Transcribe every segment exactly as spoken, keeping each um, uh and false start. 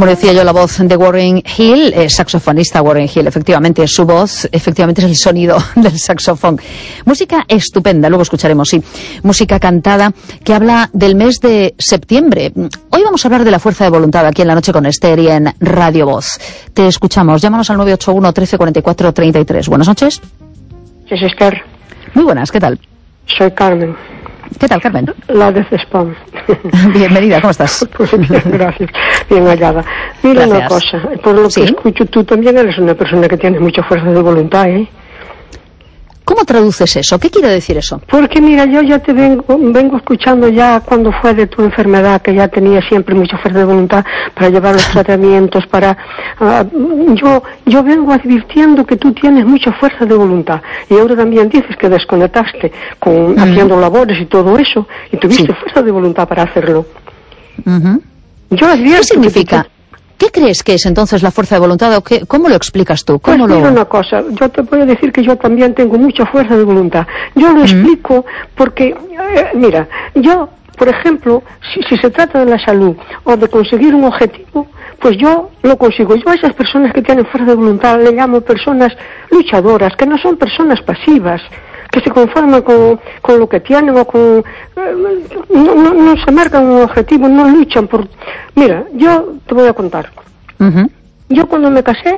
Como decía yo, la voz de Warren Hill, eh, saxofonista Warren Hill, efectivamente, su voz, efectivamente es el sonido del saxofón. Música estupenda, luego escucharemos, sí. Música cantada que habla del mes de septiembre. Hoy vamos a hablar de la fuerza de voluntad aquí en La Noche con Esther y en Radio Voz. Te escuchamos, llámanos al nueve ocho uno, trece, cuarenta y cuatro, treinta y tres. Buenas noches. Es Esther. Muy buenas, ¿qué tal? Soy Carmen. ¿Qué tal, Carmen? La de Cespam. Bienvenida, ¿cómo estás? Pues bien, gracias. Bien hallada. Mira Gracias. una cosa, por lo ¿Sí? que escucho, tú también eres una persona que tiene mucha fuerza de voluntad, ¿eh? ¿Cómo traduces eso? ¿Qué quiere decir eso? Porque mira, yo ya te vengo, vengo escuchando ya cuando fue de tu enfermedad, que ya tenía siempre mucha fuerza de voluntad para llevar los tratamientos, para... Uh, yo yo vengo advirtiendo que tú tienes mucha fuerza de voluntad. Y ahora también dices que desconectaste con, mm. haciendo labores y todo eso, y tuviste sí. fuerza de voluntad para hacerlo. Uh-huh. Yo advierto... ¿Qué significa? Que... ¿Qué crees que es entonces la fuerza de voluntad o qué, cómo lo explicas tú? ¿Cómo pues mira lo... una cosa, yo te voy a decir que yo también tengo mucha fuerza de voluntad. Yo lo mm. explico porque, eh, mira, yo, por ejemplo, si, si se trata de la salud o de conseguir un objetivo, pues yo lo consigo. Yo a esas personas que tienen fuerza de voluntad le llamo personas luchadoras, que no son personas pasivas, que se conforman con, con lo que tienen o con... Eh, no, no, no se marcan un objetivo, no luchan por... Mira, yo te voy a contar. Uh-huh. Yo cuando me casé,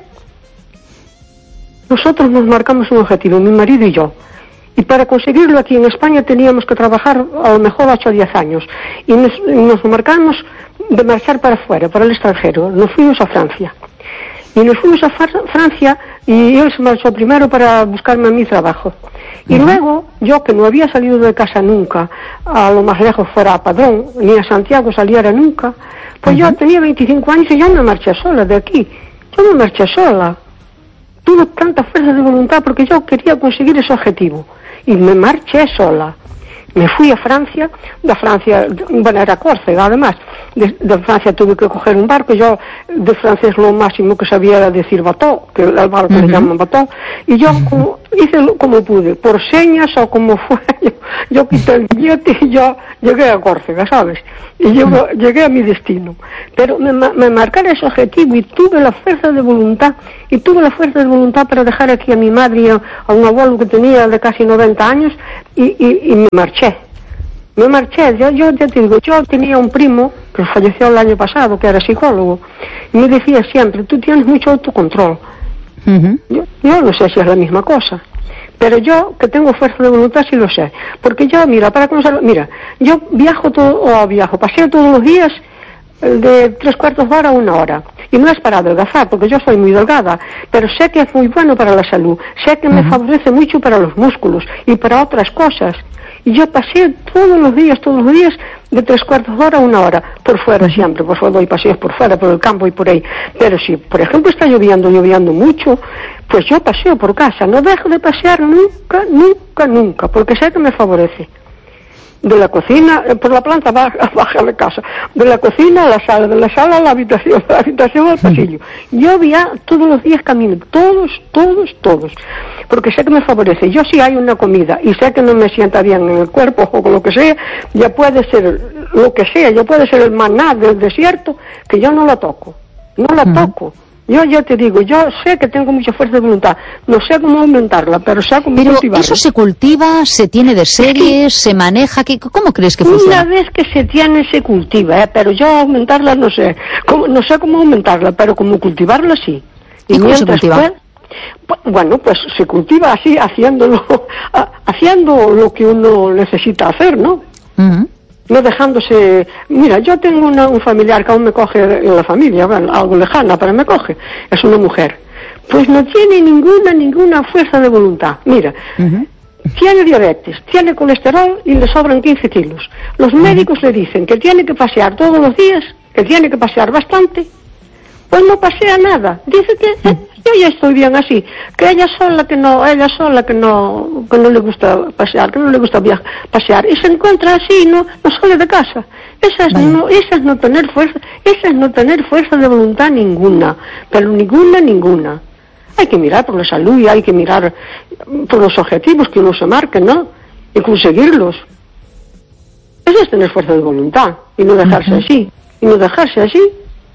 nosotros nos marcamos un objetivo, mi marido y yo. Y para conseguirlo aquí en España teníamos que trabajar a lo mejor ocho o diez años. Y nos, nos marcamos de marchar para afuera, para el extranjero. Nos fuimos a Francia. Y nos fuimos a Francia y él se marchó primero para buscarme a mi trabajo. Y luego, yo que no había salido de casa nunca, a lo más lejos fuera a Padrón, ni a Santiago saliera nunca, pues uh-huh. yo tenía veinticinco años y yo me marché sola de aquí. Yo me marché sola. Tuve tanta fuerza de voluntad porque yo quería conseguir ese objetivo. Y me marché sola. Me fui a Francia, de Francia, bueno, era Córcega además, de, de Francia tuve que coger un barco, yo de francés lo máximo que sabía era decir bateau, que el barco uh-huh. le llaman bateau, y yo como, hice lo, como pude, por señas o como fue, yo, yo quité el billete y yo llegué a Córcega, ¿sabes? Y yo uh-huh. llegué a mi destino. Pero me, me marcara ese objetivo y tuve la fuerza de voluntad, y tuve la fuerza de voluntad para dejar aquí a mi madre y a, a un abuelo que tenía de casi noventa años, y, y, y me marché. Me marché, yo, yo ya te digo, yo tenía un primo que falleció el año pasado, que era psicólogo, y me decía siempre, tú tienes mucho autocontrol. Uh-huh. Yo, yo no sé si es la misma cosa, pero yo, que tengo fuerza de voluntad, sí lo sé. Porque yo, mira, para conocerlo, mira, yo viajo todo, o viajo, paseo todos los días de tres cuartos de hora a una hora. Y no es para adelgazar, porque yo soy muy delgada, pero sé que es muy bueno para la salud, sé que me uh-huh. favorece mucho para los músculos y para otras cosas. Y yo paseo todos los días, todos los días, de tres cuartos de hora a una hora, por fuera siempre, por fuera doy paseos por fuera, por el campo y por ahí. Pero si, por ejemplo, está lloviendo, lloviendo mucho, pues yo paseo por casa, no dejo de pasear nunca, nunca, nunca, porque sé que me favorece. De la cocina, eh, por la planta baja, baja de casa, de la cocina a la sala, de la sala a la habitación, de la habitación al pasillo. Yo ya todos los días camino, todos, todos, todos, porque sé que me favorece. Yo si hay una comida y sé que no me sienta bien en el cuerpo o con lo que sea, ya puede ser lo que sea, ya puede ser el maná del desierto, que yo no la toco, no la uh-huh. toco. Yo ya te digo, yo sé que tengo mucha fuerza de voluntad, no sé cómo aumentarla, pero sé cómo pero cultivarla. ¿Eso se cultiva, se tiene de series, se maneja? ¿Qué, ¿Cómo crees que funciona? Una vez que se tiene, se cultiva, ¿eh? Pero yo aumentarla no sé, cómo, no sé cómo aumentarla, pero cómo cultivarla sí. ¿Y, ¿Y cómo se cultiva? Pues, pues, bueno, pues se cultiva así, haciéndolo, haciendo lo que uno necesita hacer, ¿no? Uh-huh. No dejándose... Mira, yo tengo una, un familiar que aún me coge en la familia, bueno, algo lejana, pero me coge. Es una mujer. Pues no tiene ninguna, ninguna fuerza de voluntad. Mira, uh-huh. tiene diabetes, tiene colesterol y le sobran quince kilos. Los uh-huh. médicos le dicen que tiene que pasear todos los días, que tiene que pasear bastante. Pues no pasea nada. Dice que eh, yo ya estoy bien así. Que ella sola que no, ella sola que no, que no le gusta pasear, que no le gusta viajar, pasear. Y se encuentra así, no, no sale de casa. Esa es, no, esa es no tener fuerza, esa es no tener fuerza de voluntad ninguna. Pero ninguna, ninguna. Hay que mirar por la salud y hay que mirar por los objetivos que uno se marque, ¿no? Y conseguirlos. Eso es tener fuerza de voluntad. Y no dejarse uh-huh. así. Y no dejarse así.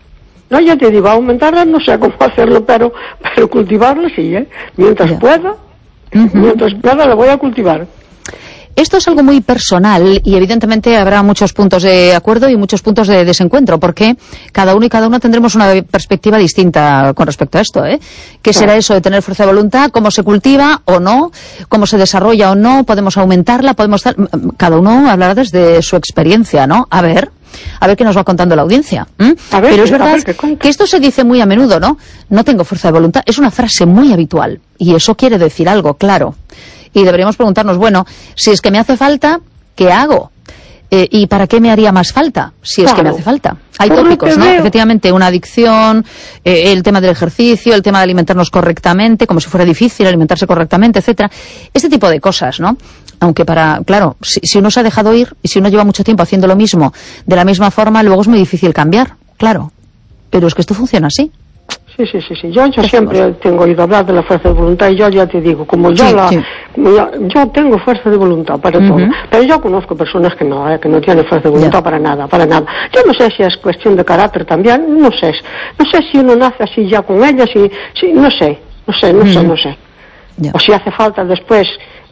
No, ya te digo, aumentarla no sé cómo hacerlo, pero, pero cultivarla sí, ¿eh? Mientras yeah. pueda, uh-huh. mientras pueda la voy a cultivar. Esto es algo muy personal y evidentemente habrá muchos puntos de acuerdo y muchos puntos de desencuentro, porque cada uno y cada una tendremos una perspectiva distinta con respecto a esto, ¿eh? ¿Qué será eso de tener fuerza de voluntad? ¿Cómo se cultiva o no? ¿Cómo se desarrolla o no? ¿Podemos aumentarla? ¿Podemos dar? Cada uno hablará desde su experiencia, ¿no? A ver, a ver qué nos va contando la audiencia. ¿Mm? A ver, pero es verdad que, que esto se dice muy a menudo, ¿no? No tengo fuerza de voluntad. Es una frase muy habitual y eso quiere decir algo, claro. Y deberíamos preguntarnos, bueno, si es que me hace falta, ¿qué hago? Eh, ¿Y para qué me haría más falta? Si es claro. que me hace falta. Hay Por tópicos, ¿no? Veo. Efectivamente, una adicción, eh, el tema del ejercicio, el tema de alimentarnos correctamente, como si fuera difícil alimentarse correctamente, etcétera. Este tipo de cosas, ¿no? Aunque para, claro, si, si uno se ha dejado ir y si uno lleva mucho tiempo haciendo lo mismo de la misma forma, luego es muy difícil cambiar, claro. Pero es que esto funciona así. Sí, sí, sí, sí. Yo, yo siempre tengo oído hablar de la fuerza de voluntad y yo ya te digo, como yo sí, la, sí. Yo, yo tengo fuerza de voluntad para uh-huh. todo, pero yo conozco personas que no, eh, que no tienen fuerza de voluntad yeah. para nada, para nada. Yo no sé si es cuestión de carácter también, no sé, no sé si uno nace así ya con ella, si, si no sé, no sé, no uh-huh. sé, no sé. Yeah. O si hace falta después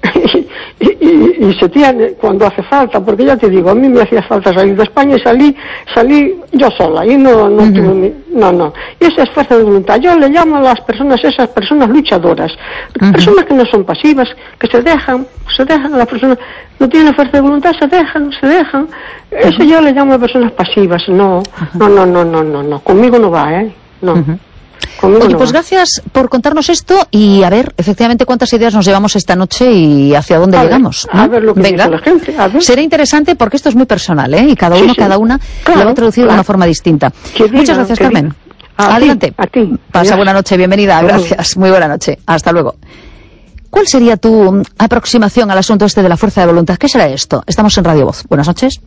y, y, y se tiene cuando hace falta, porque ya te digo, a mí me hacía falta salir de España y salí salí yo sola y no no uh-huh. tuve mi, no no y esa es fuerza de voluntad. Yo le llamo a las personas esas personas luchadoras, uh-huh. personas que no son pasivas, que se dejan se dejan a las personas no tienen fuerza de voluntad, se dejan se dejan uh-huh. Eso yo le llamo a personas pasivas. No uh-huh. no no no no no no conmigo no va, eh no uh-huh. Conmigo Oye, no pues va. Gracias por contarnos esto y a ver, efectivamente, cuántas ideas nos llevamos esta noche y hacia dónde a llegamos. Ver, ¿no? A ver lo que Venga. dice la gente. A ver. Será interesante porque esto es muy personal, ¿eh? Y cada uno, sí, sí. cada una claro, lo va a traducir claro. de una forma distinta. Diga, Muchas gracias, Carmen. A Adelante. Ti, a ti. Pasa Adiós. Buena noche, bienvenida. Gracias. Muy buena noche. Hasta luego. ¿Cuál sería tu aproximación al asunto este de la fuerza de voluntad? ¿Qué será esto? Estamos en Radio Voz. Buenas noches.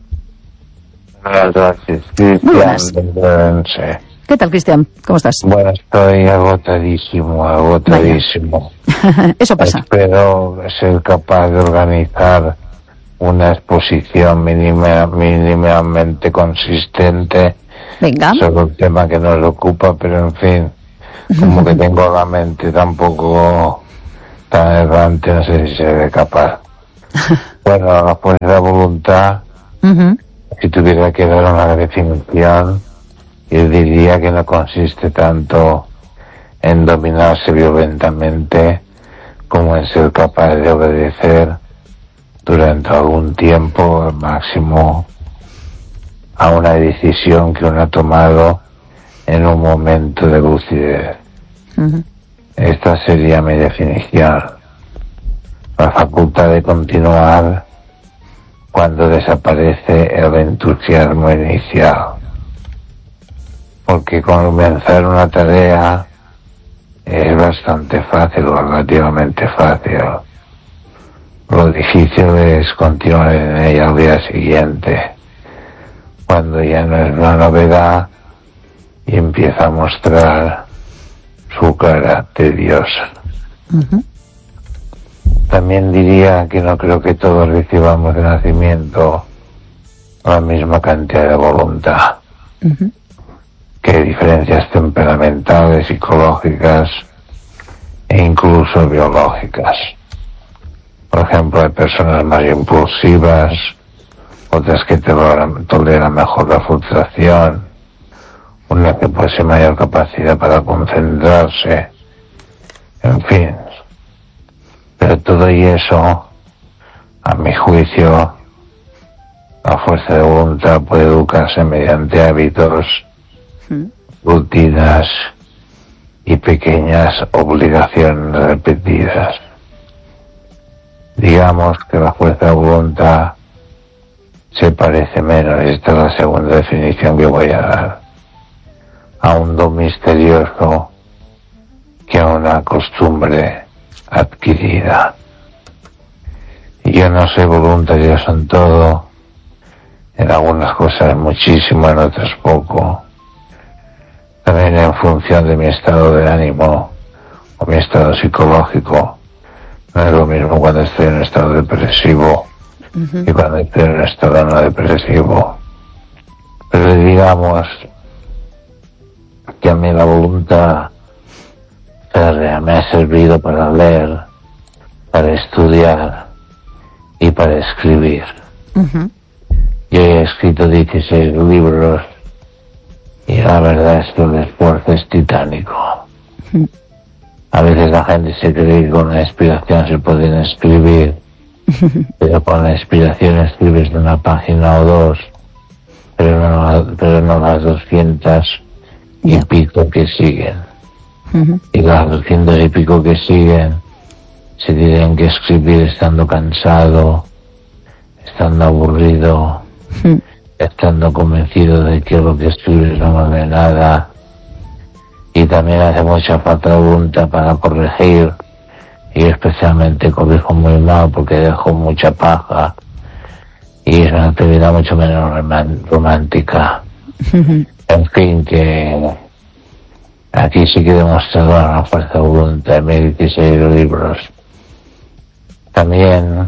Buenas noches. Muy buenas. ¿Qué tal, Cristian? ¿Cómo estás? Bueno, estoy agotadísimo, agotadísimo. Eso pasa. Espero ser capaz de organizar una exposición mínima, mínimamente consistente Venga. sobre un tema que nos ocupa, pero en fin, como que tengo la mente tampoco tan errante, no sé si seré capaz. Bueno, la fuerza de voluntad, uh-huh. si tuviera que dar una definición, yo diría que no consiste tanto en dominarse violentamente como en ser capaz de obedecer durante algún tiempo, al máximo, a una decisión que uno ha tomado en un momento de lucidez. Uh-huh. Esta sería mi definición. La facultad de continuar cuando desaparece el entusiasmo inicial. Porque comenzar una tarea es bastante fácil, o relativamente fácil. Lo difícil es continuar en ella al día siguiente, cuando ya no es una novedad y empieza a mostrar su cara tediosa. Uh-huh. También diría que no creo que todos recibamos de nacimiento la misma cantidad de voluntad. Uh-huh. Que hay diferencias temperamentales, psicológicas e incluso biológicas. Por ejemplo, hay personas más impulsivas, otras que toleran, toleran mejor la frustración, una que posee mayor capacidad para concentrarse, en fin. Pero todo y eso, a mi juicio, la fuerza de voluntad puede educarse mediante hábitos, rutinas y pequeñas obligaciones repetidas. Digamos que la fuerza de voluntad se parece menos, esta es la segunda definición que voy a dar, a un don misterioso que a una costumbre adquirida. Yo no soy voluntarioso en todo, en algunas cosas muchísimo, en otras poco. También en función de mi estado de ánimo o mi estado psicológico. No es lo mismo cuando estoy en un estado depresivo uh-huh. que cuando estoy en un estado no depresivo. Pero digamos que a mí la voluntad férrea me ha servido para leer, para estudiar y para escribir. Uh-huh. Yo he escrito dieciséis libros y la verdad es que el esfuerzo es titánico. Uh-huh. A veces la gente se cree que con la inspiración se pueden escribir, uh-huh, pero con la inspiración escribes una página o dos, pero no, pero no las doscientas y yeah. pico que siguen. Uh-huh. Y las doscientas y pico que siguen se tienen que escribir estando cansado, estando aburrido, uh-huh, estando convencido de que lo que escribes no vale nada. Y también hace mucha falta de voluntad para corregir, y especialmente corrijo muy mal porque dejo mucha paja, y es una actividad mucho menos romántica. Uh-huh. En fin, que aquí sí que he demostrado una fuerza de voluntad en mis dieciséis libros. También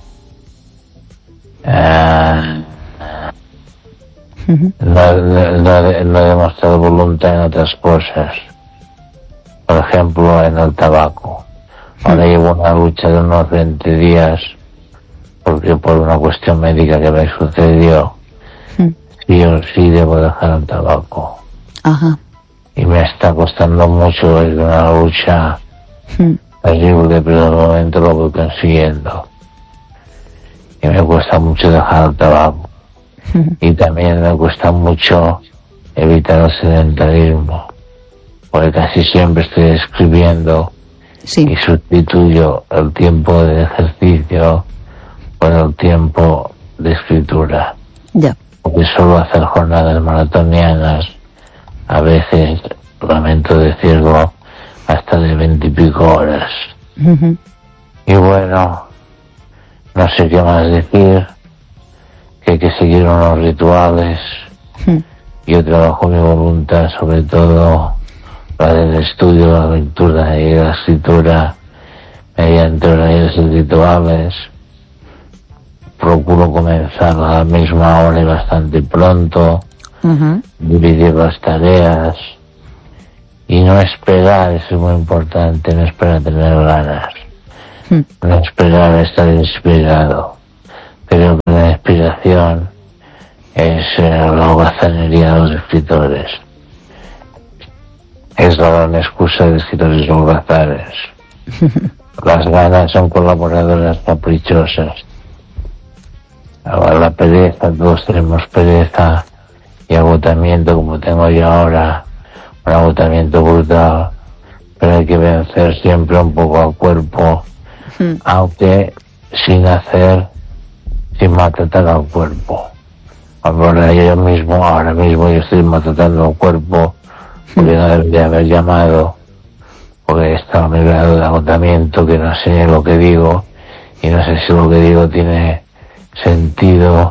uh, uh-huh, no, no, no, no he demostrado voluntad en otras cosas. Por ejemplo, en el tabaco. Ahora uh-huh, llevo una lucha de unos veinte días porque por una cuestión médica que me sucedió, uh-huh, sí o sí debo dejar el tabaco. Ajá. Uh-huh. Y me está costando mucho, es una lucha uh-huh, terrible, pero de momento lo voy consiguiendo. Y me cuesta mucho dejar el tabaco. Uh-huh. Y también me cuesta mucho evitar el sedentarismo, porque casi siempre estoy escribiendo, sí, y sustituyo el tiempo de ejercicio por el tiempo de escritura. Ya. Porque suelo hacer jornadas maratonianas, a veces, lamento decirlo, hasta de veintipico horas. Uh-huh. Y bueno, no sé qué más decir, que hay que seguir unos rituales. Uh-huh. Yo trabajo mi voluntad, sobre todo la del estudio, la lectura y la escritura, mediante horarios y rituales. Procuro comenzar a la misma hora y bastante pronto. Uh-huh. Dividir las tareas y no esperar, eso es muy importante, no esperar tener ganas, uh-huh, no esperar estar inspirado, pero la inspiración es eh, la holgazanería de los escritores, es la gran excusa de escritores holgazanes. Uh-huh. Las ganas son colaboradoras caprichosas. Ahora la pereza, todos tenemos pereza y agotamiento, como tengo yo ahora, un agotamiento brutal, pero hay que vencer siempre un poco al cuerpo, mm. aunque sin hacer, sin maltratar al cuerpo. Ahora yo mismo, ahora mismo yo estoy maltratando al cuerpo, porque no debería haber llamado, porque está a mi grado de agotamiento, que no sé lo que digo, y no sé si lo que digo tiene sentido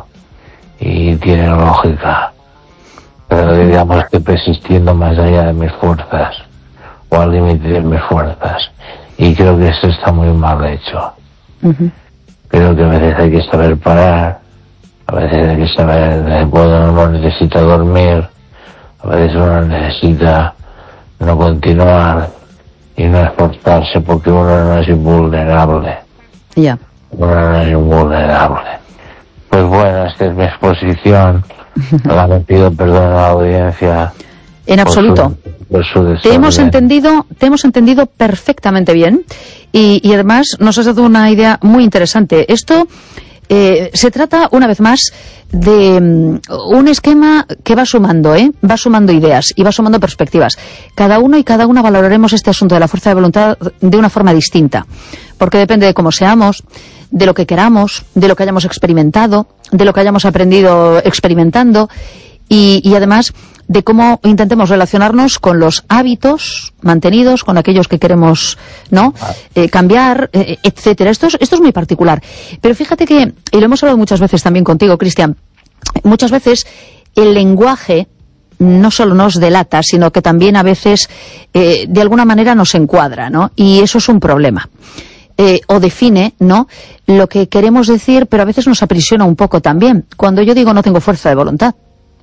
y tiene lógica. Pero digamos que persistiendo más allá de mis fuerzas, o al límite de mis fuerzas. Y creo que eso está muy mal hecho. Uh-huh. Creo que a veces hay que saber parar, a veces hay que saber, cuando uno necesita dormir, a veces uno necesita no continuar y no esforzarse, porque uno no es invulnerable. Ya. Yeah. Uno no es invulnerable. Pues bueno, esta es mi exposición. Le pido perdón a la audiencia. En absoluto. Por su, por su te hemos entendido, te hemos entendido perfectamente bien y, y además nos has dado una idea muy interesante. Esto eh, se trata una vez más de um, un esquema que va sumando, ¿eh? va sumando ideas y va sumando perspectivas. Cada uno y cada una valoraremos este asunto de la fuerza de voluntad de una forma distinta, porque depende de cómo seamos, de lo que queramos, de lo que hayamos experimentado, de lo que hayamos aprendido experimentando y, y además de cómo intentemos relacionarnos con los hábitos mantenidos, con aquellos que queremos no eh, cambiar, eh, etcétera. Esto es, esto es muy particular. Pero fíjate que, y lo hemos hablado muchas veces también contigo, Cristian, muchas veces el lenguaje no solo nos delata, sino que también a veces eh, de alguna manera nos encuadra, ¿no? Y eso es un problema. Eh, o define, ¿no?, lo que queremos decir, pero a veces nos aprisiona un poco también. Cuando yo digo no tengo fuerza de voluntad,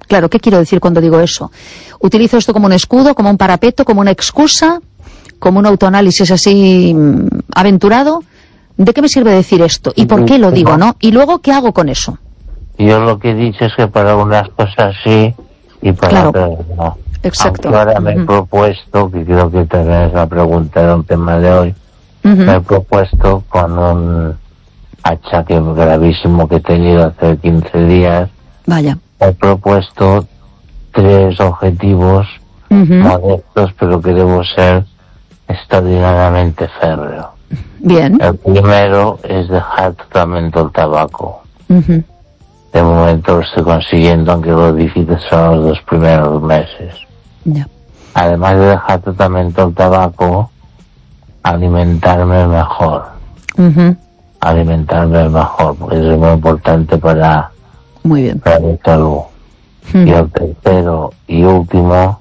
Claro, ¿qué quiero decir cuando digo eso? ¿Utilizo esto como un escudo, como un parapeto, como una excusa, como un autoanálisis así mm, aventurado? ¿De qué me sirve decir esto? ¿Y por qué lo digo, no? Y luego, ¿qué hago con eso? Yo lo que he dicho es que para unas cosas sí y para Claro. otras no. Exacto. Aunque ahora me he Uh-huh. propuesto, que creo que también es la pregunta de un tema de hoy, Uh-huh. me he propuesto con un achaque gravísimo que he tenido hace quince días, Vaya. he propuesto tres objetivos Uh-huh. modestos, pero que debo ser extraordinariamente férreo. Bien. El primero es dejar totalmente el tabaco. Uh-huh. De momento lo estoy consiguiendo, aunque lo difícil son los dos primeros meses. Ya. Además de dejar totalmente el tabaco, alimentarme mejor. Uh-huh. Alimentarme mejor, porque eso es muy importante para, Muy bien. para mi salud. Uh-huh. Y el tercero y último,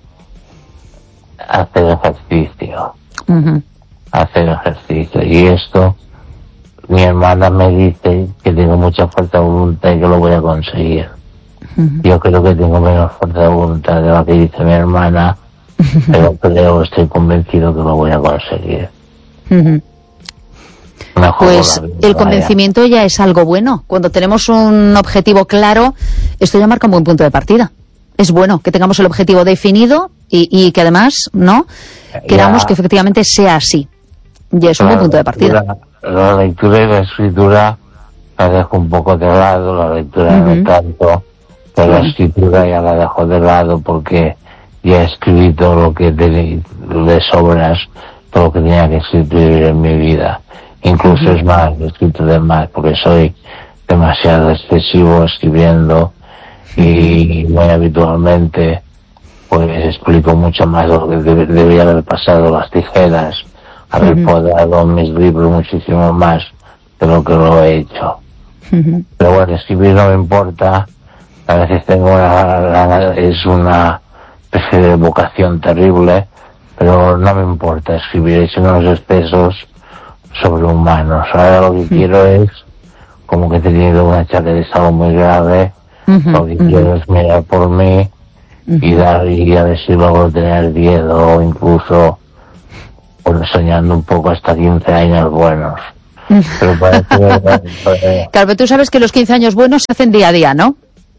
hacer ejercicio. Uh-huh. Hacer ejercicio. Y esto, mi hermana me dice que tengo mucha fuerza de voluntad y que lo voy a conseguir. Uh-huh. Yo creo que tengo menos fuerza de voluntad de la que dice mi hermana, pero creo, estoy convencido que lo voy a conseguir. Uh-huh. Mejor Pues la vida, el vaya. convencimiento ya es algo bueno. Cuando tenemos un objetivo claro, esto ya marca un buen punto de partida. Es bueno que tengamos el objetivo definido y, y que además, ¿no?, queramos Ya. que efectivamente sea así. Ya es un buen punto de partida. La, la lectura y la escritura la dejo un poco de lado, la lectura Ujú. no tanto, pero la escritura ya la dejo de lado porque ya he escrito lo que tenía de sobras, todo lo que tenía que escribir en mi vida. Incluso Ujú. es más, he escrito de más, porque soy demasiado excesivo escribiendo y muy habitualmente pues explico mucho más de lo que debe- debería haber pasado las tijeras, haber Ujú. podado mis libros muchísimo más de lo que lo he hecho. Ujú. Pero bueno, escribir no me importa, a veces tengo una, la- es una especie de vocación terrible, pero no me importa escribir, he hecho unos excesos sobrehumanos. Ahora lo que quiero es, como que he tenido un achaque de salud muy grave, Ujú. lo que Ujú. quiero es mirar por mí y dar y a ver si logro tener diez o incluso pues, soñando un poco hasta quince años buenos. Pero parece que Claro, pero tú sabes que los quince años buenos se hacen día a día, ¿no?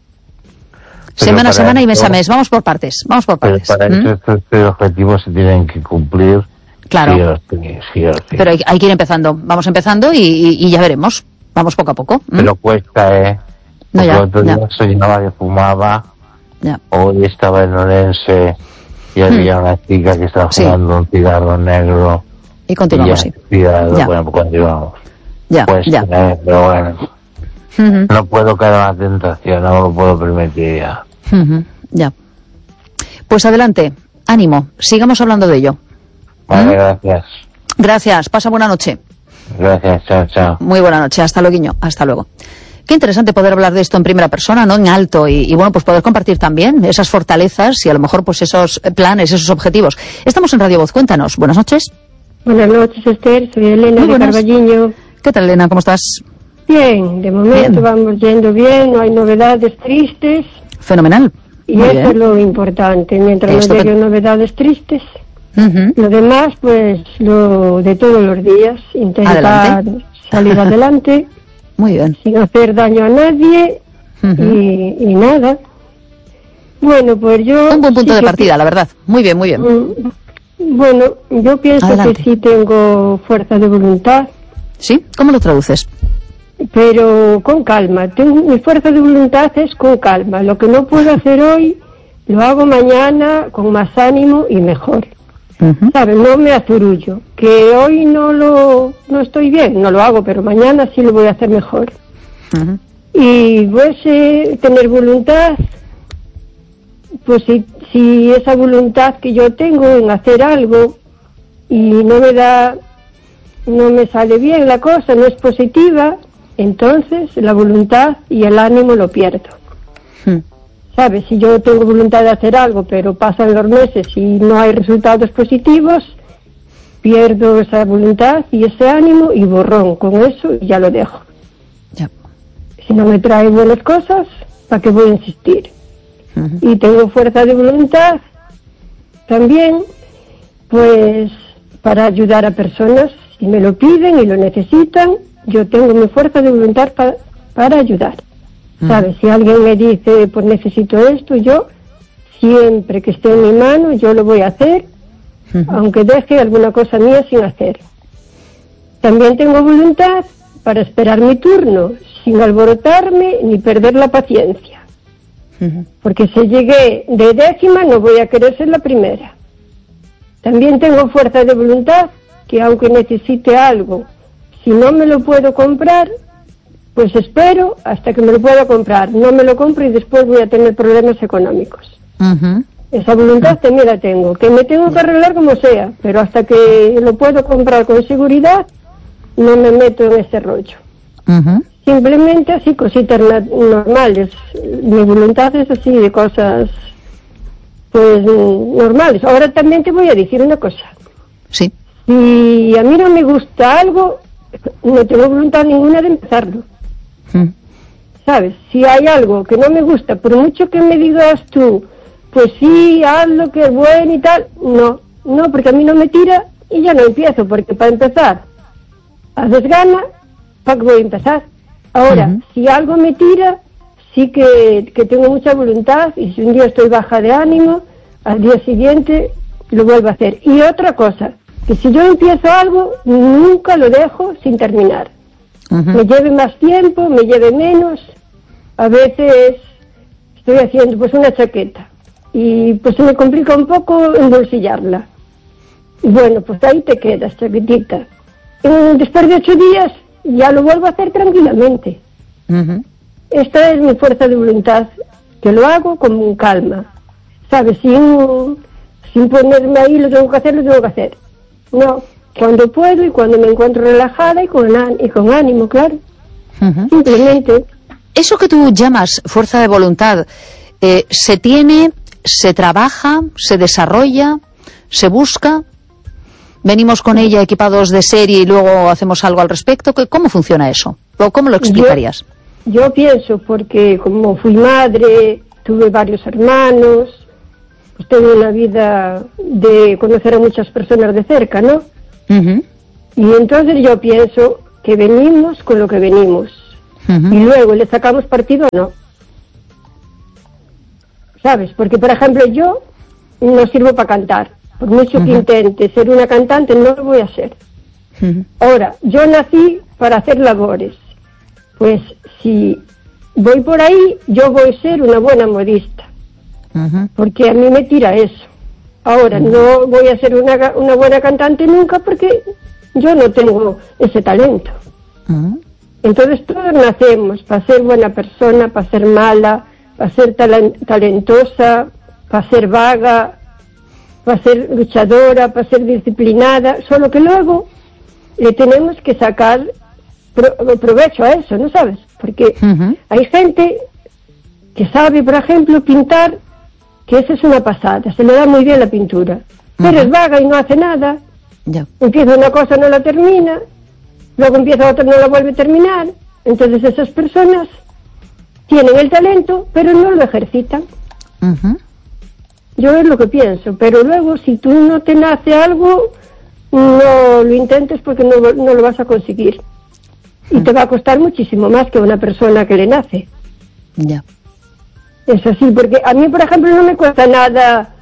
Pero Semana a para semana y mes eso- a mes. Vamos por partes, vamos por pero partes. para ¿Mm? eso estos tres objetivos se tienen que cumplir. Claro. Sí o sí, sí o sí. Pero hay, hay que ir empezando. Vamos empezando y, y- y ya veremos. Vamos poco a poco. ¿Mm? Pero cuesta, ¿eh? No, Porque ya, el otro día ya. soñaba que fumaba, Ya. hoy estaba en Orense y había una chica que estaba Sí. fumando un cigarro negro. Y y continuamos, ya, sí. cuidado, Ya. bueno, pues continuamos. Ya, Pues, ya. eh, pero bueno, Ujú. no puedo caer en la tentación, no me lo puedo permitir ya. Ujú. Ya. Pues adelante. Ánimo. Sigamos hablando de ello. Vale, ¿Mm? gracias. Gracias. Pasa buena noche. Gracias, chao, chao. Muy buena noche. Hasta luego. Hasta luego. Qué interesante poder hablar de esto en primera persona, ¿no? En alto y, y bueno, pues poder compartir también esas fortalezas y a lo mejor pues esos planes, esos objetivos. Estamos en Radio Voz. Cuéntanos. Buenas noches. Buenas noches, Esther. Soy Elena Muy de buenas. Carballiño. ¿Qué tal, Elena? ¿Cómo estás? Bien, de momento Bien. vamos yendo bien, no hay novedades tristes Fenomenal. y Muy eso bien. es lo importante. Mientras no Estupendo. lleguen novedades tristes, Ujú. lo demás, pues lo de todos los días, intentar Adelante. salir adelante Muy bien. sin hacer daño a nadie Ujú. y, y nada. Bueno, pues yo... Un buen punto sí de que partida, la verdad. Muy bien, muy bien. Mm, Bueno, yo pienso Adelante. que sí tengo fuerza de voluntad, ¿Sí? ¿Cómo lo traduces? pero con calma. Tengo, mi fuerza de voluntad es con calma. Lo que no puedo hacer hoy, lo hago mañana con más ánimo y mejor. Ujú. ¿Sabes? No me azurullo. Que hoy no lo no estoy bien, no lo hago, pero mañana sí lo voy a hacer mejor. Ujú. Y pues eh, tener voluntad, pues si, si esa voluntad que yo tengo en hacer algo y no me da, no me sale bien la cosa, no es positiva, entonces la voluntad y el ánimo lo pierdo. Mm. ¿Sabes? Si yo tengo voluntad de hacer algo, pero pasan los meses y no hay resultados positivos, pierdo esa voluntad y ese ánimo y borrón con eso y ya lo dejo. Ya. Si no me trae buenas cosas, ¿para qué voy a insistir? Uh-huh. Y tengo fuerza de voluntad también, pues, para ayudar a personas, si me lo piden y lo necesitan, yo tengo mi fuerza de voluntad pa- para ayudar. Uh-huh. ¿Sabes? Si alguien me dice, pues necesito esto, yo, siempre que esté en mi mano, yo lo voy a hacer, uh-huh. aunque deje alguna cosa mía sin hacer. También tengo voluntad para esperar mi turno, sin alborotarme ni perder la paciencia. Uh-huh. Porque si llegué de décima, no voy a querer ser la primera. También tengo fuerza de voluntad, que aunque necesite algo, si no me lo puedo comprar, pues espero hasta que me lo pueda comprar. No me lo compro y después voy a tener problemas económicos. Uh-huh. Esa voluntad uh-huh. también la tengo, que me tengo que arreglar como sea, pero hasta que lo puedo comprar con seguridad, no me meto en ese rollo. Uh-huh. Simplemente así, cositas na- normales. Mi voluntad es así, de cosas, pues, normales. Ahora también te voy a decir una cosa. Sí. Si a mí no me gusta algo, no tengo voluntad ninguna de empezarlo. Uh-huh. ¿Sabes? Si hay algo que no me gusta, por mucho que me digas tú, pues sí, hazlo, que es bueno y tal, no. No, porque a mí no me tira y ya no empiezo, porque para empezar, haces gana, ¿para qué voy a empezar? Ahora, uh-huh. si algo me tira, sí que, que tengo mucha voluntad, y si un día estoy baja de ánimo, al día siguiente lo vuelvo a hacer. Y otra cosa, que si yo empiezo algo, nunca lo dejo sin terminar. Uh-huh. Me lleve más tiempo, me lleve menos. A veces estoy haciendo pues una chaqueta y pues se me complica un poco embolsillarla. Y bueno, pues ahí te quedas, chaquetita. Y después de ocho días ya lo vuelvo a hacer tranquilamente. Uh-huh. Esta es mi fuerza de voluntad, que lo hago con calma, ¿sabes? Sin, sin ponerme ahí, lo tengo que hacer, lo tengo que hacer. No, cuando puedo y cuando me encuentro relajada y con, y con ánimo, claro. Uh-huh. Simplemente. Eso que tú llamas fuerza de voluntad, eh, ¿se tiene, se trabaja, se desarrolla, se busca? ¿Venimos con ella equipados de serie y luego hacemos algo al respecto? ¿Cómo funciona eso? ¿O cómo lo explicarías? Yo, yo pienso, porque como fui madre, tuve varios hermanos, pues tengo una vida de conocer a muchas personas de cerca, ¿no? Uh-huh. Y entonces yo pienso que venimos con lo que venimos. Uh-huh. Y luego le sacamos partido o no. ¿Sabes? Porque, por ejemplo, yo no sirvo para cantar. Por mucho uh-huh. que intente ser una cantante, no lo voy a ser. Uh-huh. Ahora, yo nací para hacer labores. Pues si voy por ahí, yo voy a ser una buena modista. Uh-huh. Porque a mí me tira eso. Ahora, uh-huh. no voy a ser una, una buena cantante nunca porque yo no tengo ese talento. Uh-huh. Entonces todos nacemos para ser buena persona, para ser mala, para ser talent- talentosa, para ser vaga, para ser luchadora, para ser disciplinada, solo que luego le tenemos que sacar pro- provecho a eso, ¿no sabes? Porque uh-huh. hay gente que sabe, por ejemplo, pintar, que esa es una pasada, se le da muy bien la pintura, pero uh-huh. es vaga y no hace nada, yeah. empieza una cosa, no la termina, luego empieza otra, no la vuelve a terminar, entonces esas personas tienen el talento, pero no lo ejercitan. Uh-huh. Yo es lo que pienso, pero luego si tú no te nace algo, no lo intentes porque no, no lo vas a conseguir. Y te va a costar muchísimo más que a una persona que le nace. Ya. Es así, porque a mí, por ejemplo, no me cuesta nada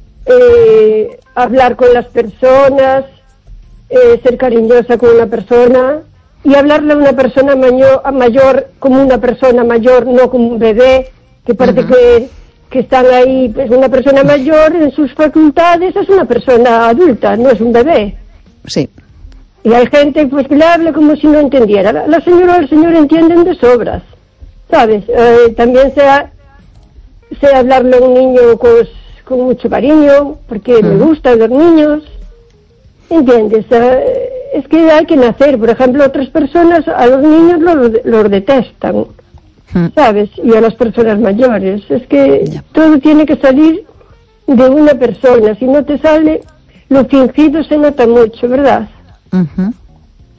eh, hablar con las personas, eh, ser cariñosa con una persona y hablarle a una persona mayor, mayor como una persona mayor, no como un bebé, que parece uh-huh. que... que están ahí, pues una persona mayor en sus facultades es una persona adulta, no es un bebé. Sí. Y hay gente pues que le habla como si no entendiera. La, la señora o el señor entienden de sobras, ¿sabes? Eh, también sea, sea hablarle a un niño con, con mucho cariño, porque uh-huh. me gustan los niños, ¿entiendes? Eh, es que hay que nacer, por ejemplo, otras personas a los niños los, los detestan. ¿Sabes? Y a las personas mayores. Es que yeah. todo tiene que salir de una persona. Si no te sale, lo fingido se nota mucho, ¿verdad? Uh-huh.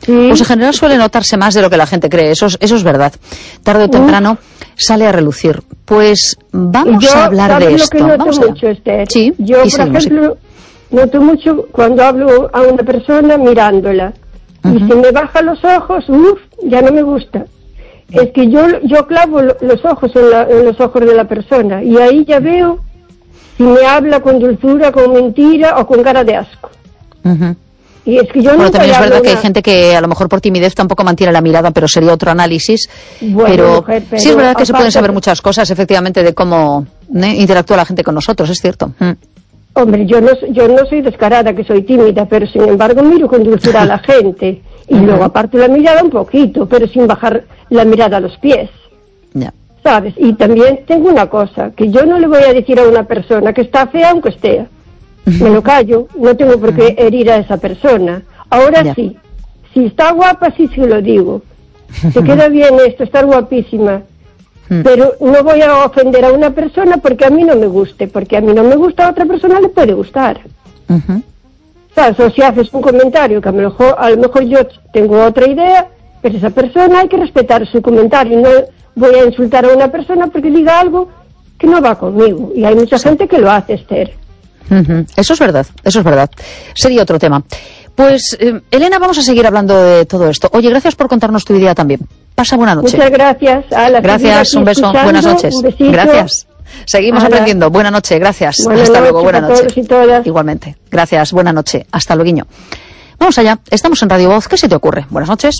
Sí. Pues en general suele notarse más de lo que la gente cree, eso es, eso es verdad. Tarde o temprano uh. sale a relucir. Pues vamos yo, a hablar de lo esto. Que noto vamos mucho, Esther? Sí, yo, por seguimos, ejemplo, sí. noto mucho cuando hablo a una persona mirándola. Uh-huh. Y se me bajan los ojos, uff, ya no me gusta. Es que yo yo clavo los ojos en, la, en los ojos de la persona y ahí ya veo si me habla con dulzura, con mentira o con cara de asco. Uh-huh. Y es que yo bueno, nunca también es verdad una... que hay gente que a lo mejor por timidez tampoco mantiene la mirada, pero sería otro análisis. Bueno, pero, mujer, pero sí es verdad que se pueden aparte... saber muchas cosas, efectivamente, de cómo ¿eh? interactúa la gente con nosotros, es cierto. Mm. Hombre, yo no, yo no soy descarada, que soy tímida, pero sin embargo miro con dulzura a la gente. Y uh-huh. luego aparto la mirada un poquito, pero sin bajar la mirada a los pies. Yeah. ¿Sabes? Y también tengo una cosa, que yo no le voy a decir a una persona que está fea aunque esté. Me lo callo, no tengo por qué herir a esa persona. Ahora yeah. sí, si está guapa sí se lo digo. Te queda bien esto, estar guapísima. Pero no voy a ofender a una persona porque a mí no me guste, porque a mí no me gusta, a otra persona le puede gustar. Uh-huh. ¿Sabes? O si haces un comentario que a lo mejor, a lo mejor yo tengo otra idea, pero esa persona hay que respetar su comentario. No voy a insultar a una persona porque diga algo que no va conmigo. Y hay mucha sí. gente que lo hace, Esther. Uh-huh. Eso es verdad, eso es verdad. Sería otro tema. Pues, eh, Elena, vamos a seguir hablando de todo esto. Oye, gracias por contarnos tu idea también. Pasa buena noche. Muchas gracias. A la gracias, un beso. Buenas noches. Un gracias. Seguimos Ala. aprendiendo. Buena noche, gracias. Buenas Hasta noche, luego, buena noche. Y todas. Igualmente. Gracias, buena noche. Hasta luego. Vamos allá. Estamos en Radio Voz. ¿Qué se te ocurre? Buenas noches.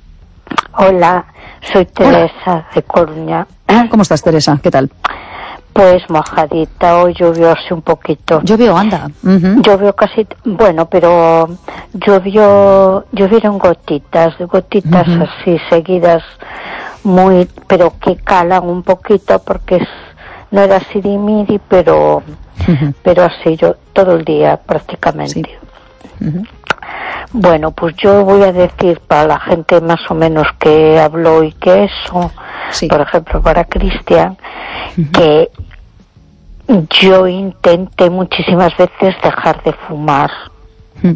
Hola, soy Teresa Hola. de Coruña. ¿Cómo estás, Teresa? ¿Qué tal? Pues mojadita, hoy llovió así un poquito. Llovió, anda. Uh-huh. Llovió casi, bueno, pero llovió, llovieron gotitas, gotitas uh-huh. así seguidas, muy, pero que calan un poquito porque es, no era sirimiri, pero, uh-huh. pero así yo todo el día prácticamente. Sí. Uh-huh. Bueno, pues yo voy a decir para la gente más o menos que habló y que eso, sí. por ejemplo para Cristian, uh-huh. que yo intenté muchísimas veces dejar de fumar uh-huh.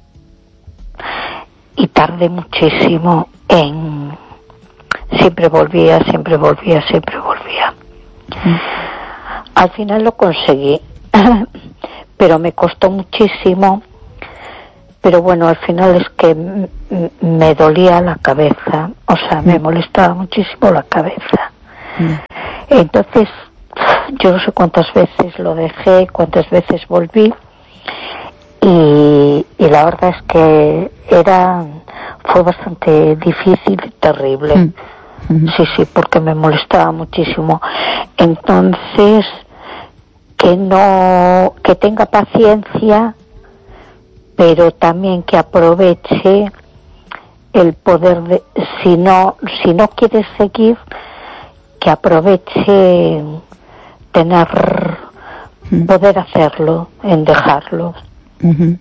y tardé muchísimo en... Siempre volvía, siempre volvía, siempre volvía. Uh-huh. Al final lo conseguí, pero me costó muchísimo. Pero bueno, al final es que m- m- me dolía la cabeza, o sea, me molestaba muchísimo la cabeza. Mm. Entonces, yo no sé cuántas veces lo dejé, cuántas veces volví, y, y la verdad es que era, fue bastante difícil y terrible. Mm. Mm. Sí, sí, porque me molestaba muchísimo. Entonces, que no, que tenga paciencia, pero también que aproveche el poder de, si no si no quieres seguir, que aproveche tener uh-huh. poder hacerlo, en dejarlo. Uh-huh.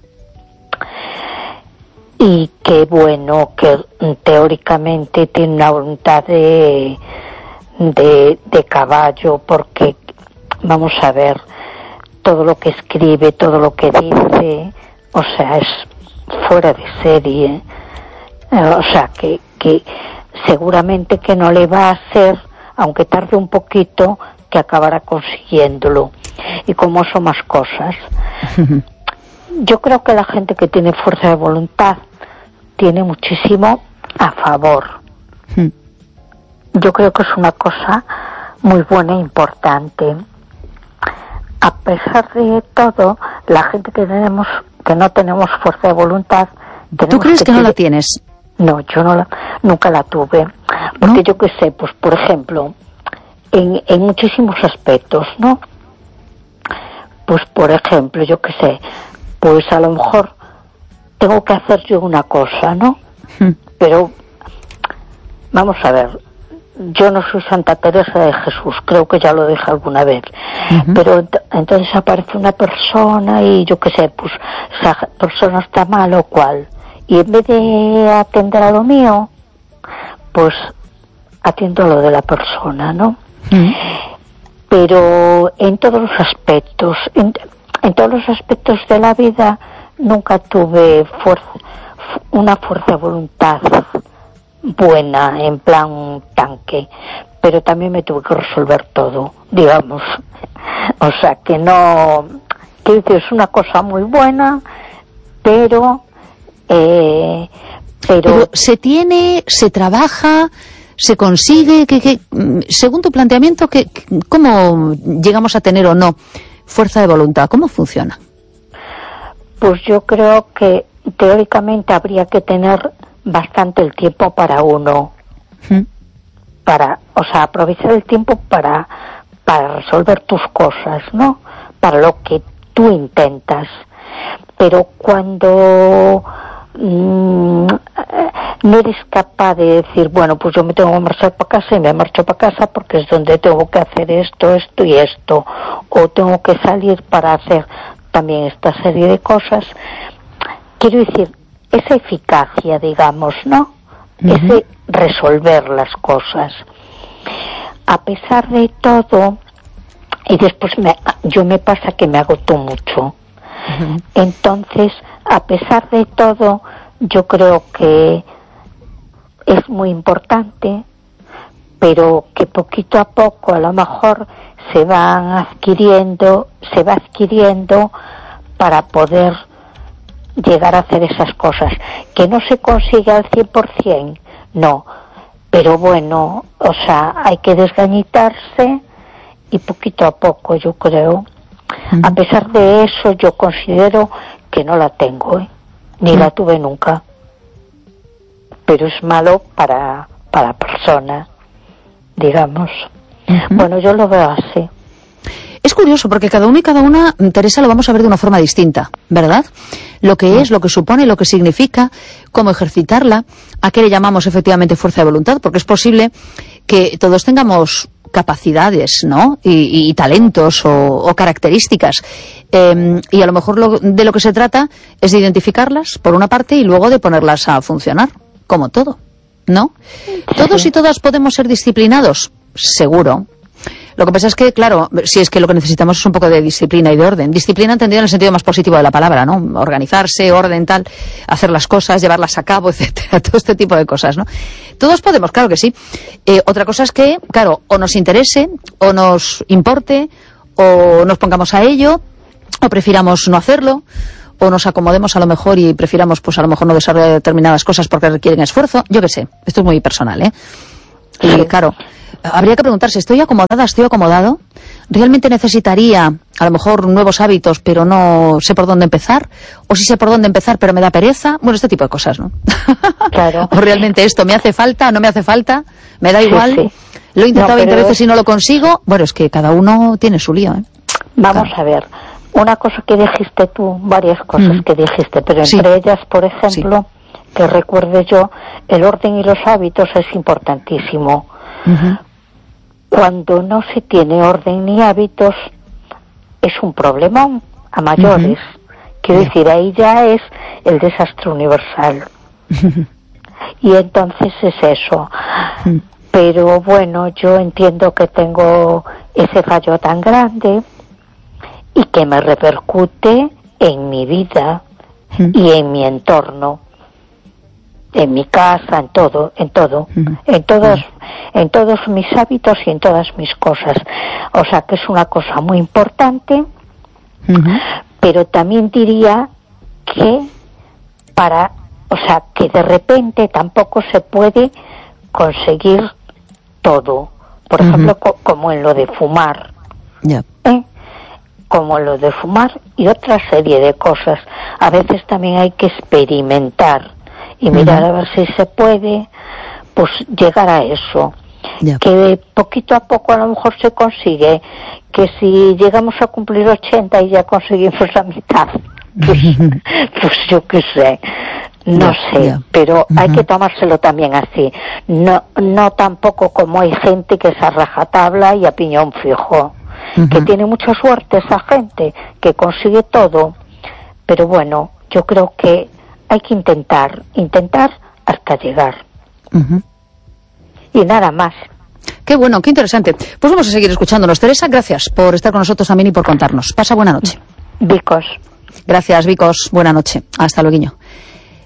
Y que bueno, que teóricamente tiene una voluntad de de, de caballo, porque vamos a ver, todo lo que escribe, todo lo que dice, o sea, es fuera de serie. O sea, que, que seguramente que no le va a hacer, aunque tarde un poquito, que acabará consiguiéndolo. Y como son más cosas. Yo creo que la gente que tiene fuerza de voluntad tiene muchísimo a favor. Yo creo que es una cosa muy buena e importante. A pesar de todo, la gente que tenemos que no tenemos fuerza de voluntad. ¿Tú crees que, que no te... la tienes? No, yo no la, nunca la tuve. Porque ¿no? Yo qué sé, pues por ejemplo, en, en muchísimos aspectos, ¿no? Pues por ejemplo, yo qué sé, pues a lo mejor tengo que hacer yo una cosa, ¿no? Hmm. Pero, vamos a ver, yo no soy Santa Teresa de Jesús, creo que ya lo dije alguna vez, uh-huh. pero ent- entonces aparece una persona y yo qué sé, pues esa persona está mal o cual, y en vez de atender a lo mío, pues atiendo a lo de la persona, ¿no? Uh-huh. Pero en todos los aspectos, en, en todos los aspectos de la vida nunca tuve fuerza, una fuerza de voluntad buena, en plan tanque, pero también me tuve que resolver todo, digamos. O sea, que no... que es una cosa muy buena, pero... Eh, pero... pero se tiene, se trabaja, se consigue, que, que según tu planteamiento, que, ¿cómo llegamos a tener o no fuerza de voluntad? ¿Cómo funciona? Pues yo creo que teóricamente habría que tener bastante el tiempo para uno, ¿Mm? para, o sea, aprovechar el tiempo para, para resolver tus cosas, ¿no? Para lo que tú intentas. Pero cuando mmm, no eres capaz de decir, bueno, pues yo me tengo que marchar para casa y me marcho para casa porque es donde tengo que hacer esto, esto y esto, o tengo que salir para hacer también esta serie de cosas, quiero decir, esa eficacia, digamos, ¿no? Uh-huh. Ese resolver las cosas. A pesar de todo, y después me, yo me pasa que me agoto mucho. Uh-huh. Entonces, a pesar de todo, yo creo que es muy importante, pero que poquito a poco a lo mejor se van adquiriendo, se va adquiriendo para poder llegar a hacer esas cosas. Que no se consigue al cien por ciento, no, pero bueno, o sea, hay que desgañitarse y poquito a poco, yo creo. Uh-huh. A pesar de eso, yo considero que no la tengo, ¿eh? Ni uh-huh. la tuve nunca. Pero es malo para, para la persona, digamos. Uh-huh. Bueno, yo lo veo así. Es curioso porque cada uno y cada una, Teresa, lo vamos a ver de una forma distinta, ¿verdad? Lo que es, lo que supone, lo que significa, cómo ejercitarla, a qué le llamamos efectivamente fuerza de voluntad, porque es posible que todos tengamos capacidades, ¿no? Y, y talentos o, o características. Eh, y a lo mejor lo, de lo que se trata es de identificarlas, por una parte, y luego de ponerlas a funcionar, como todo, ¿no? Sí. ¿Todos y todas podemos ser disciplinados? Seguro. Lo que pasa es que, claro, si es que lo que necesitamos es un poco de disciplina y de orden. Disciplina entendida en el sentido más positivo de la palabra, ¿no? Organizarse, orden, tal, hacer las cosas, llevarlas a cabo, etcétera, todo este tipo de cosas, ¿no? Todos podemos, claro que sí. Eh, otra cosa es que, claro, o nos interese, o nos importe, o nos pongamos a ello, o prefiramos no hacerlo, o nos acomodemos a lo mejor y prefiramos, pues a lo mejor no desarrollar determinadas cosas porque requieren esfuerzo. Yo qué sé, esto es muy personal, ¿eh? Y claro, habría que preguntarse, ¿estoy acomodada, estoy acomodado? ¿Realmente necesitaría a lo mejor nuevos hábitos, pero no sé por dónde empezar? ¿O sí sé por dónde empezar, pero me da pereza? Bueno, este tipo de cosas, ¿no? Claro. ¿O realmente esto me hace falta, no me hace falta? ¿Me da igual? Sí, sí. Lo he intentado veinte no, veces y no lo consigo. Bueno, es que cada uno tiene su lío, ¿eh? Vamos claro. a ver, una cosa que dijiste tú, varias cosas mm. que dijiste, pero entre sí. ellas, por ejemplo, sí. que recuerde yo, el orden y los hábitos es importantísimo. Uh-huh. Cuando no se tiene orden ni hábitos es un problemón a mayores. Uh-huh. Quiero uh-huh. decir, ahí ya es el desastre universal. Uh-huh. Y entonces es eso. Uh-huh. Pero bueno, yo entiendo que tengo ese fallo tan grande y que me repercute en mi vida uh-huh. y en mi entorno. En mi casa, en todo, en todo, uh-huh. en todos, uh-huh. en todos mis hábitos y en todas mis cosas. O sea que es una cosa muy importante, uh-huh. pero también diría que para, o sea, que de repente tampoco se puede conseguir todo. Por uh-huh. ejemplo, co- como en lo de fumar, yeah. ¿eh? como en lo de fumar y otra serie de cosas. A veces también hay que experimentar y mirar uh-huh. a ver si se puede, pues llegar a eso. Yeah. Que poquito a poco a lo mejor se consigue, que si llegamos a cumplir ochenta y ya conseguimos la mitad, pues, pues yo qué sé, no yeah, sé, yeah. pero uh-huh. hay que tomárselo también así. No, no tampoco como hay gente que es a rajatabla y a piñón fijo, uh-huh. que tiene mucha suerte esa gente, que consigue todo, pero bueno, yo creo que hay que intentar, intentar hasta llegar. Uh-huh. Y nada más. Qué bueno, qué interesante. Pues vamos a seguir escuchándonos. Teresa, gracias por estar con nosotros también y por contarnos. Pasa buena noche. Vicos. Gracias, Vicos. Buena noche. Hasta luego.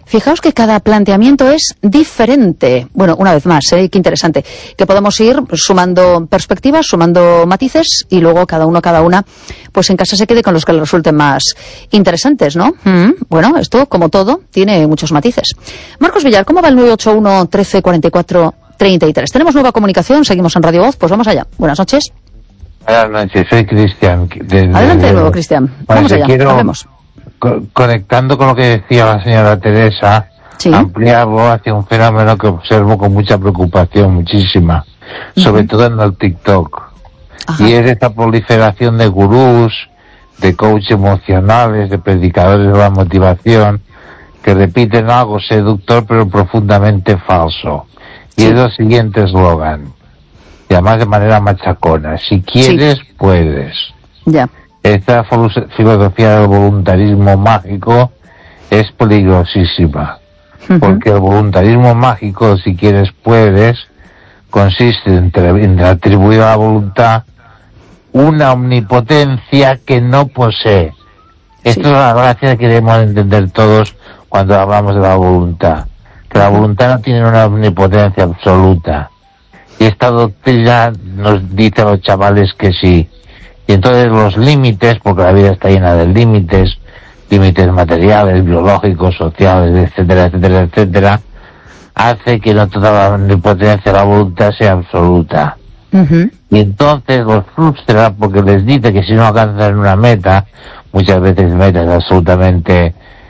Fijaos que cada planteamiento es diferente. Bueno, una vez más, ¿eh? Qué interesante. Que podemos ir sumando perspectivas, sumando matices y luego cada uno, cada una, pues en casa se quede con los que le resulten más interesantes, ¿no? Mm, bueno, esto, como todo, tiene muchos matices. Marcos Villar, ¿cómo va el nueve ocho uno, trece, cuarenta y cuatro, treinta y tres? Tenemos nueva comunicación, seguimos en Radio Voz, pues vamos allá. Buenas noches. Buenas noches, soy Cristian. De, Adelante de, de nuevo, Cristian. Vamos allá, quiero... hablemos. Conectando con lo que decía la señora Teresa, ¿sí? Ampliarlo hacia un fenómeno que observo con mucha preocupación, muchísima, uh-huh. sobre todo en el TikTok. Ajá. Y es esta proliferación de gurús, de coaches emocionales, de predicadores de la motivación, que repiten algo seductor pero profundamente falso. Y sí. es el siguiente eslogan, y además de manera machacona: si quieres, sí. puedes. Ya. Esta filosofía del voluntarismo mágico es peligrosísima, uh-huh. porque el voluntarismo mágico, si quieres puedes, consiste en, en atribuir a la voluntad una omnipotencia que no posee. Esto sí. es la gracia que debemos entender todos cuando hablamos de la voluntad, que la voluntad no tiene una omnipotencia absoluta. Y esta doctrina nos dice a los chavales que sí. Y entonces los límites, porque la vida está llena de límites, límites materiales, biológicos, sociales, etcétera, etcétera, etcétera, hace que no toda la omnipotencia de la voluntad sea absoluta. Uh-huh. Y entonces los frustra porque les dice que si no alcanzan una meta, muchas veces metas absolutamente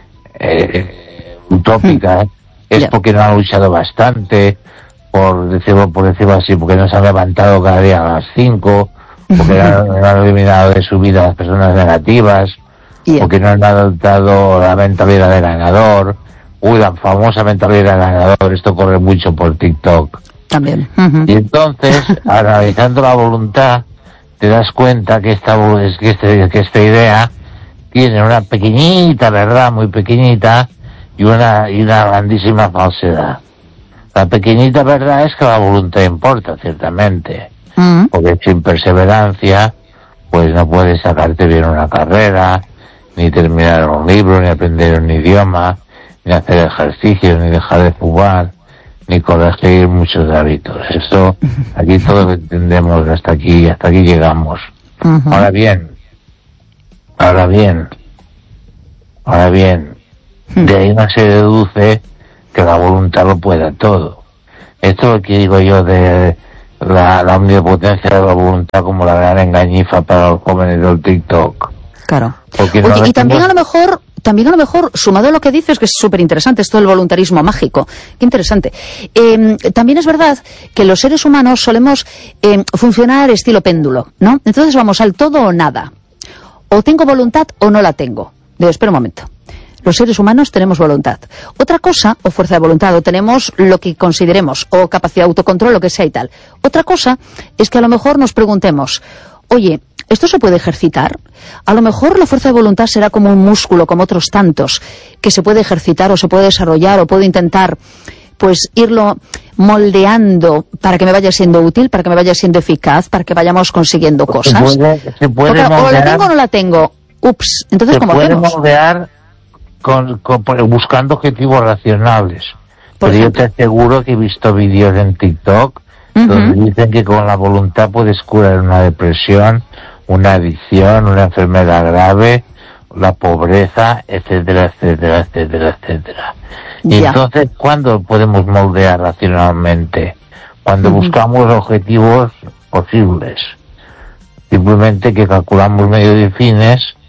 eh, utópicas, uh-huh. es yeah. porque no han luchado bastante, por decirlo, por decirlo así, porque no se han levantado cada día a las cinco, porque no, no han eliminado de su vida a las personas negativas, yeah. porque no han adoptado la mentalidad de ganador. Uy, la famosa mentalidad de ganador, esto corre mucho por TikTok. También. Uh-huh. Y entonces, analizando la voluntad, te das cuenta que esta, que, este, que esta idea tiene una pequeñita verdad, muy pequeñita, y una, y una grandísima falsedad. La pequeñita verdad es que la voluntad importa, ciertamente. Uh-huh. Porque sin perseverancia, pues no puedes sacarte bien una carrera, ni terminar un libro, ni aprender un idioma, ni hacer ejercicio, ni dejar de fumar, ni corregir muchos hábitos. Esto, aquí todos lo entendemos, hasta aquí, hasta aquí llegamos. Uh-huh. Ahora bien, ahora bien, ahora bien, uh-huh. de ahí no se deduce que la voluntad lo pueda todo. Esto es lo que digo yo de La, la omnipotencia de la voluntad como la gran engañifa para los jóvenes del TikTok. Claro. Oye, no y también a lo mejor, también a lo mejor, sumado a lo que dices, que es súper interesante, esto del voluntarismo mágico. Qué interesante. Eh, también es verdad que los seres humanos solemos eh, funcionar estilo péndulo, ¿no? Entonces vamos al todo o nada. O tengo voluntad o no la tengo. Digo, espera un momento. Los seres humanos tenemos voluntad. Otra cosa, o fuerza de voluntad, o tenemos lo que consideremos, o capacidad de autocontrol, lo que sea y tal. Otra cosa es que a lo mejor nos preguntemos, oye, ¿esto se puede ejercitar? A lo mejor la fuerza de voluntad será como un músculo, como otros tantos, que se puede ejercitar o se puede desarrollar o puedo intentar, pues, irlo moldeando para que me vaya siendo útil, para que me vaya siendo eficaz, para que vayamos consiguiendo cosas. Se puede, se puede Porque, moldear, o la tengo o no la tengo. Ups, entonces, ¿cómo hacemos? Se puede moldear Con, con, buscando objetivos racionales. Por Pero ejemplo. Yo te aseguro que he visto vídeos en TikTok uh-huh. donde dicen que con la voluntad puedes curar una depresión, una adicción, una enfermedad grave, la pobreza, etcétera, etcétera, etcétera, etcétera. Y yeah. entonces, ¿cuándo podemos moldear racionalmente? Cuando uh-huh. buscamos objetivos posibles. Simplemente que calculamos medios y fines